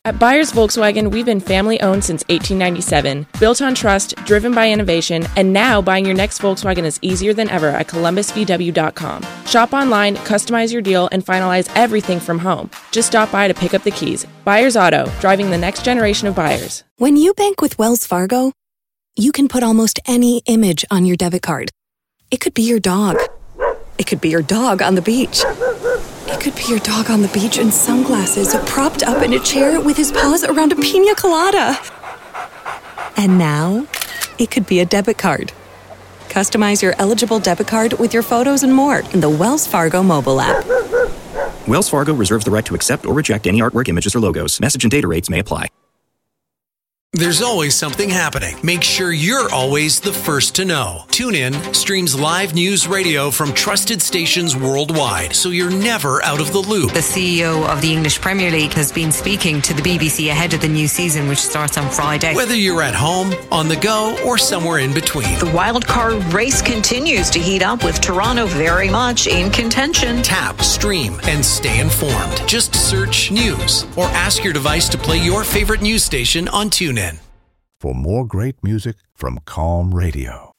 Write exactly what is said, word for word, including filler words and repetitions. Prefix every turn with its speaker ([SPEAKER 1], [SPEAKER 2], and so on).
[SPEAKER 1] At Byers Volkswagen, we've been family-owned since eighteen ninety-seven, built on trust, driven by innovation, and now buying your next Volkswagen is easier than ever at columbus v w dot com. Shop online, customize your deal, and finalize everything from home. Just stop by to pick up the keys. Byers Auto, driving the next generation of buyers.
[SPEAKER 2] When you bank with Wells Fargo, you can put almost any image on your debit card. It could be your dog. It could be your dog on the beach. It could be your dog on the beach in sunglasses, propped up in a chair with his paws around a pina colada. And now, it could be a debit card. Customize your eligible debit card with your photos and more in the Wells Fargo mobile app.
[SPEAKER 3] Wells Fargo reserves the right to accept or reject any artwork, images, or logos. Message and data rates may apply.
[SPEAKER 4] There's always something happening. Make sure you're always the first to know. TuneIn streams live news radio from trusted stations worldwide, so you're never out of the loop.
[SPEAKER 5] The C E O of the English Premier League has been speaking to the B B C ahead of the new season, which starts on Friday.
[SPEAKER 4] Whether you're at home, on the go, or somewhere in between.
[SPEAKER 6] The wildcard race continues to heat up with Toronto very much in contention.
[SPEAKER 4] Tap, stream, and stay informed. Just search news or ask your device to play your favorite news station on TuneIn.
[SPEAKER 7] For more great music from Calm Radio.